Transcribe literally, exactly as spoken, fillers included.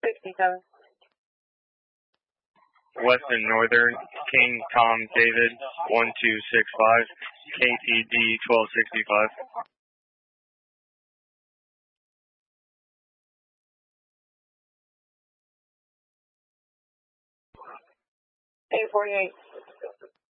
sixty-seven. Weston Northern, King Tom David, one two six five, K P D twelve sixty-five. eight forty-eight.